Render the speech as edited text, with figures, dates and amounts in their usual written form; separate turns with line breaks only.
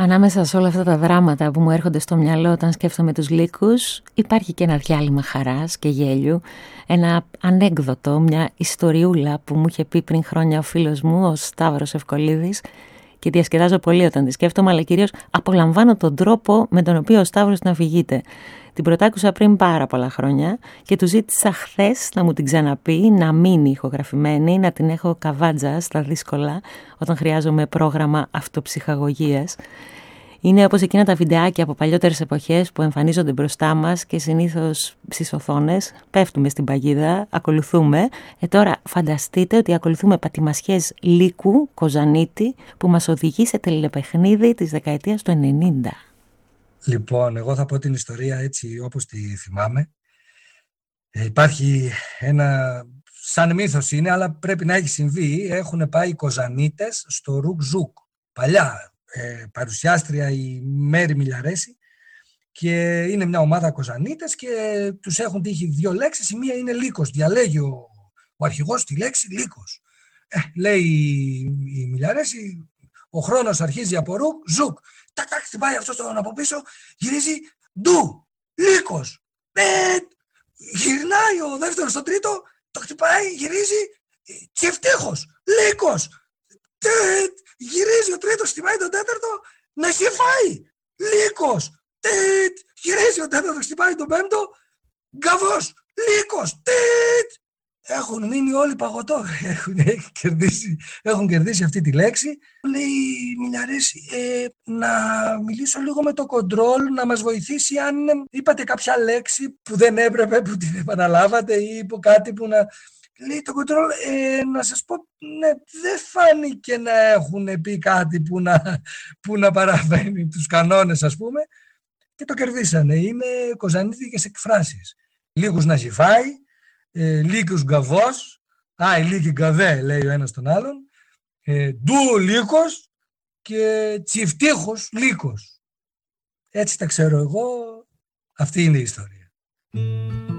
Ανάμεσα σε όλα αυτά τα δράματα που μου έρχονται στο μυαλό όταν σκέφτομαι τους λύκους, υπάρχει και ένα διάλειμμα χαράς και γέλιου, ένα ανέκδοτο, μια ιστοριούλα που μου είχε πει πριν χρόνια ο φίλος μου, ο Σταύρος Ευκολίδης, και διασκεδάζω πολύ όταν τη σκέφτομαι, αλλά κυρίως απολαμβάνω τον τρόπο με τον οποίο ο Σταύρος την αφηγείται. Την πρωτάκουσα πριν πάρα πολλά χρόνια και του ζήτησα χθες να μου την ξαναπεί, να μείνει ηχογραφημένη, να την έχω καβάτζα στα δύσκολα όταν χρειάζομαι πρόγραμμα αυτοψυχαγωγίας. Είναι όπως εκείνα τα βιντεάκια από παλιότερες εποχές που εμφανίζονται μπροστά μας και συνήθως στις οθόνες. Πέφτουμε στην παγίδα, ακολουθούμε. Τώρα φανταστείτε ότι ακολουθούμε πατημασιές λύκου, Κοζανίτη, που μας οδηγεί σε τηλεπαιχνίδι της δεκαετίας του 90.
Λοιπόν, εγώ θα πω την ιστορία έτσι όπως τη θυμάμαι. Υπάρχει ένα, σαν μύθος είναι, αλλά πρέπει να έχει συμβεί. Έχουν πάει οι Κοζανίτες στο Ρουκ Ζουκ. Παλιά παρουσιάστρια η Μέρη Μιλιαρέση και είναι μια ομάδα Κοζανίτες και τους έχουν τύχει δύο λέξεις. Η μία είναι λύκος. Διαλέγει ο αρχηγός τη λέξη λύκος. Λέει η Μιλιαρέση, ο χρόνος αρχίζει από Ρουκ Ζουκ. Τακ, χτυπάει αυτό τον από πίσω, γυρίζει, ντου, λύκος. Γυρνάει ο δεύτερος στον τρίτο, το χτυπάει, γυρίζει, τσεφτύχος, λύκος. Γυρίζει ο τρίτος, χτυπάει τον τέταρτο, να έχει φάει, λύκος. Γυρίζει ο τέταρτος, χτυπάει τον πέμπτο, γκαβός, λύκος. Έχουν μείνει όλοι παγωτό. Έχουν κερδίσει αυτή τη λέξη. Λέει η Μιλιαρέση, να μιλήσω λίγο με το κοντρόλ, να μας βοηθήσει αν είπατε κάποια λέξη που δεν έπρεπε, που την επαναλάβατε ή που κάτι που να... Λέει το κοντρόλ, να σας πω, ναι, δεν φάνηκε να έχουν πει κάτι που να παραβαίνει τους κανόνες, ας πούμε. Και το κερδίσανε. Είναι κοζανίτικες εκφράσεις. Λίγους να ζυφάει, λύκους γκαβός, η λύκη γκαβέ, λέει ο ένας τον άλλον, ντου λύκος και τσιφτύχος λύκος. Έτσι τα ξέρω εγώ, αυτή είναι η ιστορία.